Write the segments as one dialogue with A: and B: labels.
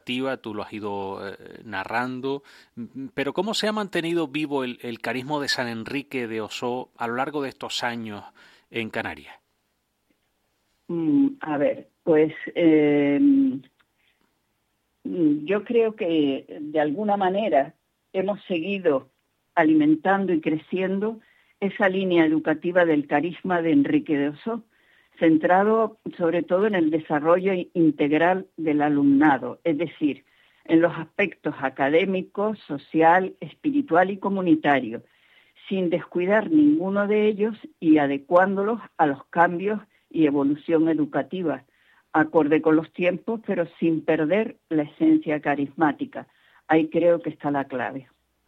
A: educativa, tú lo has ido narrando, pero ¿cómo se ha mantenido vivo el carisma de San Enrique de Osó a lo largo de estos años en Canarias?
B: A ver, pues yo creo que de alguna manera hemos seguido alimentando y creciendo esa línea educativa del carisma de Enrique de Osó, centrado sobre todo en el desarrollo integral del alumnado, es decir, en los aspectos académico, social, espiritual y comunitario, sin descuidar ninguno de ellos y adecuándolos a los cambios y evolución educativa, acorde con los tiempos, pero sin perder la esencia carismática. Ahí creo que está la clave.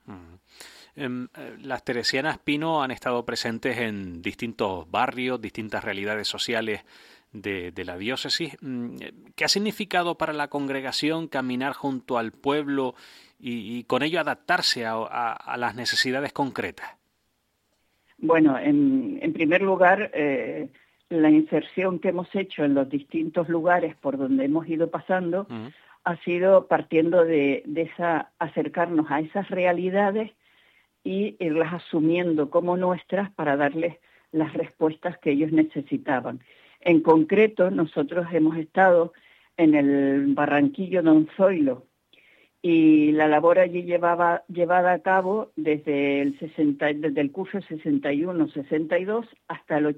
A: Las teresianas Pino han estado presentes en distintos barrios, distintas realidades sociales de la diócesis. ¿Qué ha significado para la congregación caminar junto al pueblo y con ello adaptarse a las necesidades concretas?
B: Bueno, en primer lugar, la inserción que hemos hecho en los distintos lugares por donde hemos ido pasando ha sido partiendo de acercarnos a esas realidades y irlas asumiendo como nuestras para darles las respuestas que ellos necesitaban. En concreto, nosotros hemos estado en el Barranquillo Don Zoilo y la labor allí llevada a cabo desde el curso 61-62 hasta el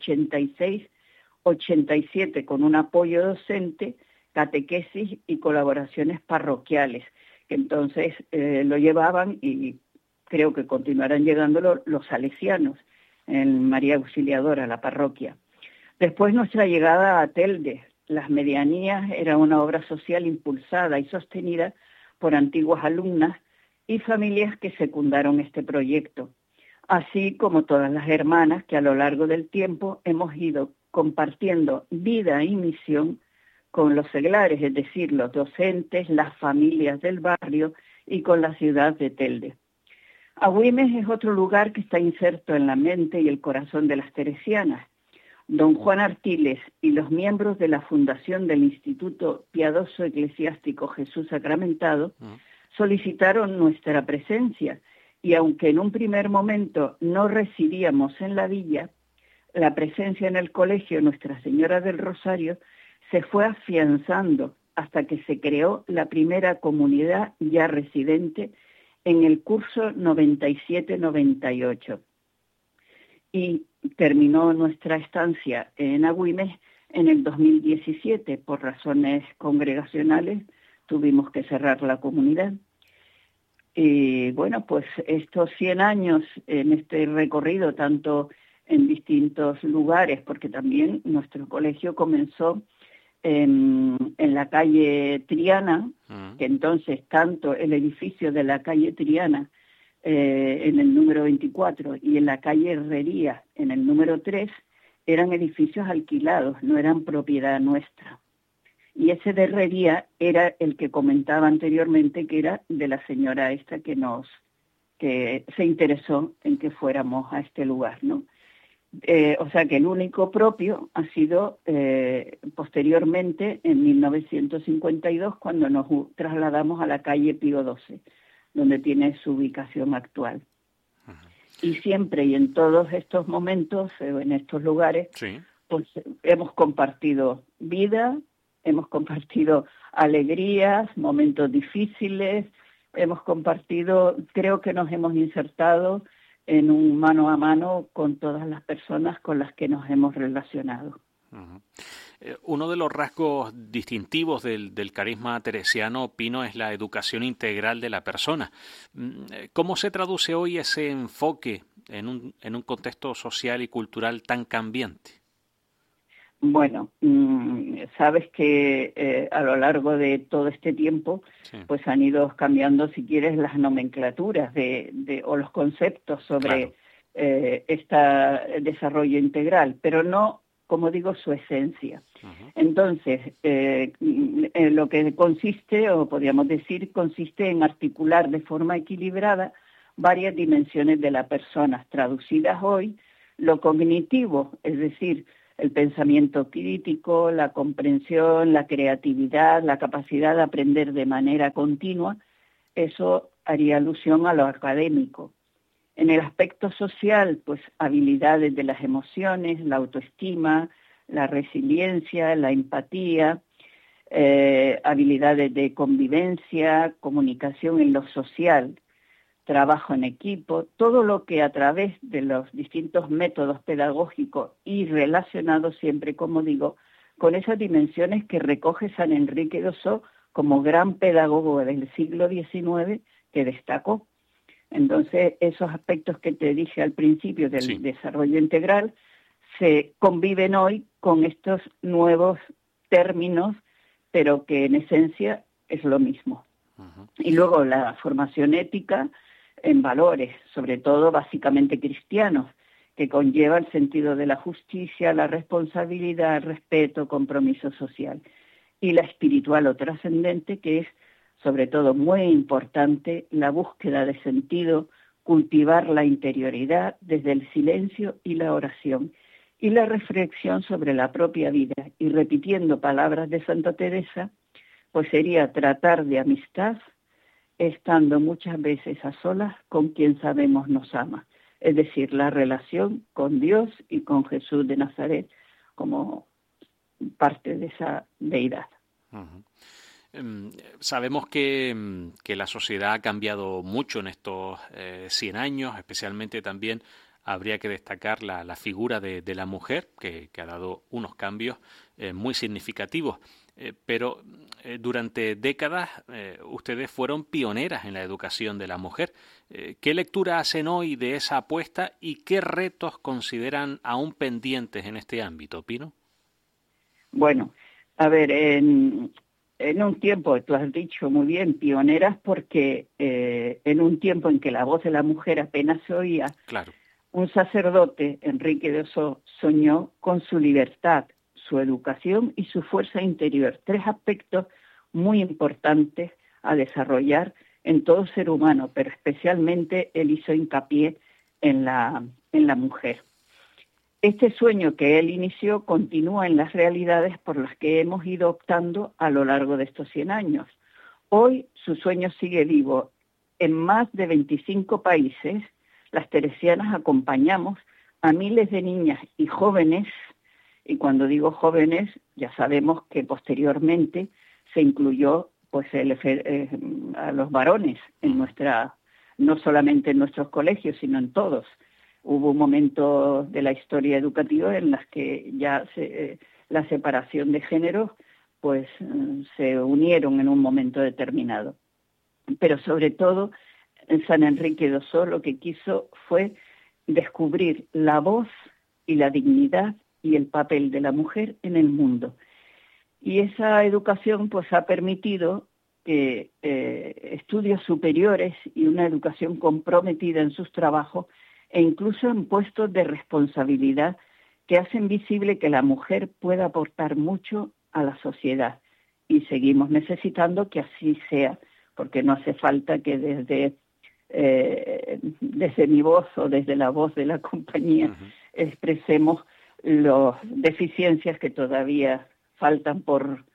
B: 86-87, con un apoyo docente, catequesis y colaboraciones parroquiales, que entonces lo llevaban y creo que continuarán llegándolo los salesianos en María Auxiliadora, la parroquia. Después nuestra llegada a Telde, las medianías, era una obra social impulsada y sostenida por antiguas alumnas y familias que secundaron este proyecto, así como todas las hermanas que a lo largo del tiempo hemos ido compartiendo vida y misión con los seglares, es decir, los docentes, las familias del barrio y con la ciudad de Telde. Agüimes es otro lugar que está inserto en la mente y el corazón de las teresianas. Don Juan Artiles y los miembros de la fundación del Instituto Piadoso Eclesiástico Jesús Sacramentado solicitaron nuestra presencia y aunque en un primer momento no residíamos en la villa, la presencia en el colegio Nuestra Señora del Rosario se fue afianzando hasta que se creó la primera comunidad ya residente en el curso 97-98. Y terminó nuestra estancia en Agüimes en el 2017. Por razones congregacionales tuvimos que cerrar la comunidad. Y bueno, pues estos 100 años en este recorrido, tanto en distintos lugares, porque también nuestro colegio comenzó en la calle Triana, que entonces tanto el edificio de la calle Triana en el número 24 y en la calle Herrería en el número 3 eran edificios alquilados, no eran propiedad nuestra. Y ese de Herrería era el que comentaba anteriormente, que era de la señora esta que se interesó en que fuéramos a este lugar, ¿no? O sea que el único propio ha sido posteriormente, en 1952, cuando nos trasladamos a la calle Pío XII, donde tiene su ubicación actual. Y siempre y en todos estos momentos, en estos lugares, pues hemos compartido vida, hemos compartido alegrías, momentos difíciles, hemos compartido, creo que nos hemos insertado en un mano a mano con todas las personas con las que nos hemos relacionado.
A: Uno de los rasgos distintivos del carisma teresiano, Pino, es la educación integral de la persona. ¿Cómo se traduce hoy ese enfoque en un contexto social y cultural tan cambiante?
B: Bueno, sabes que a lo largo de todo este tiempo, pues han ido cambiando, si quieres, las nomenclaturas o los conceptos sobre este desarrollo integral, pero no, como digo, su esencia. Entonces, lo que consiste, o podríamos decir, consiste en articular de forma equilibrada varias dimensiones de la persona, traducidas hoy, lo cognitivo, es decir, el pensamiento crítico, la comprensión, la creatividad, la capacidad de aprender de manera continua, eso haría alusión a lo académico. En el aspecto social, pues habilidades de las emociones, la autoestima, la resiliencia, la empatía, habilidades de convivencia, comunicación en lo social, trabajo en equipo, todo lo que a través de los distintos métodos pedagógicos y relacionados siempre, como digo, con esas dimensiones que recoge San Enrique de Ossó como gran pedagogo del siglo XIX que destacó. Entonces, esos aspectos que te dije al principio del desarrollo integral se conviven hoy con estos nuevos términos, pero que en esencia es lo mismo. Uh-huh. Y luego la formación ética en valores, sobre todo básicamente cristianos, que conlleva el sentido de la justicia, la responsabilidad, el respeto, compromiso social. Y la espiritual o trascendente, que es sobre todo muy importante, la búsqueda de sentido, cultivar la interioridad desde el silencio y la oración, y la reflexión sobre la propia vida. Y repitiendo palabras de Santa Teresa, pues sería tratar de amistad, estando muchas veces a solas con quien sabemos nos ama. Es decir, la relación con Dios y con Jesús de Nazaret como parte de esa deidad.
A: Uh-huh. Sabemos que la sociedad ha cambiado mucho en estos 100 años, especialmente también habría que destacar la figura de la mujer, que ha dado unos cambios muy significativos. Pero durante décadas ustedes fueron pioneras en la educación de la mujer. ¿Qué lectura hacen hoy de esa apuesta y qué retos consideran aún pendientes en este ámbito, Pino?
B: Bueno, a ver, en un tiempo, tú has dicho muy bien, pioneras, porque en un tiempo en que la voz de la mujer apenas se oía,
A: claro,
B: un sacerdote, Enrique de Ossó, soñó con su libertad, su educación y su fuerza interior, tres aspectos muy importantes a desarrollar en todo ser humano, pero especialmente él hizo hincapié en la mujer. Este sueño que él inició continúa en las realidades por las que hemos ido optando a lo largo de estos 100 años. Hoy su sueño sigue vivo. En más de 25 países, las teresianas acompañamos a miles de niñas y jóvenes, y cuando digo jóvenes, ya sabemos que posteriormente se incluyó pues a los varones en no solamente en nuestros colegios, sino en todos. Hubo un momento de la historia educativa en las que ya la separación de géneros pues se unieron en un momento determinado. Pero sobre todo, San Enrique de Ossó lo que quiso fue descubrir la voz y la dignidad y el papel de la mujer en el mundo. Y esa educación pues ha permitido que estudios superiores y una educación comprometida en sus trabajos e incluso en puestos de responsabilidad que hacen visible que la mujer puede aportar mucho a la sociedad. Y seguimos necesitando que así sea, porque no hace falta que desde mi voz o desde la voz de la compañía expresemos las deficiencias que todavía faltan por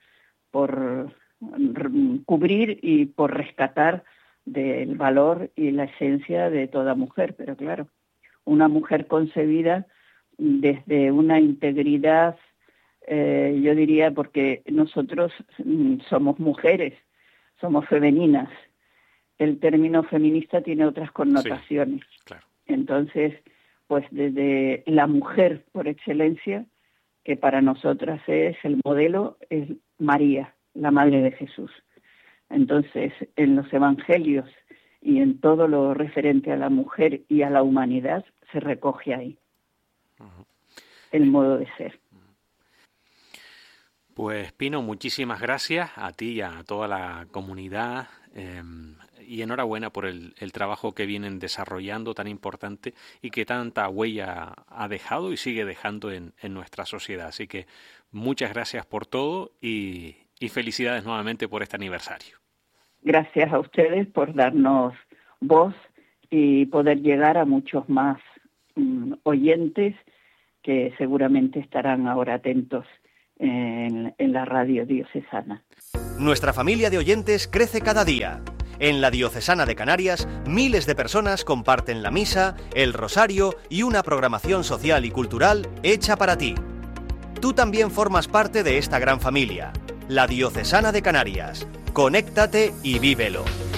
B: cubrir y por rescatar del valor y la esencia de toda mujer. Pero claro, una mujer concebida desde una integridad, yo diría, porque nosotros somos mujeres, somos femeninas. El término feminista tiene otras connotaciones.
A: Sí, claro.
B: Entonces, pues desde la mujer por excelencia, que para nosotras es el modelo, es María, la Madre de Jesús. Entonces, en los evangelios y en todo lo referente a la mujer y a la humanidad, se recoge ahí el modo de ser.
A: Pues Pino, muchísimas gracias a ti y a toda la comunidad y enhorabuena por el trabajo que vienen desarrollando tan importante y que tanta huella ha dejado y sigue dejando en nuestra sociedad. Así que muchas gracias por todo y felicidades nuevamente por este aniversario.
B: Gracias a ustedes por darnos voz y poder llegar a muchos más oyentes que seguramente estarán ahora atentos en la radio diocesana.
C: Nuestra familia de oyentes crece cada día. En la Diocesana de Canarias, miles de personas comparten la misa, el rosario y una programación social y cultural hecha para ti. Tú también formas parte de esta gran familia, la Diocesana de Canarias. Conéctate y vívelo.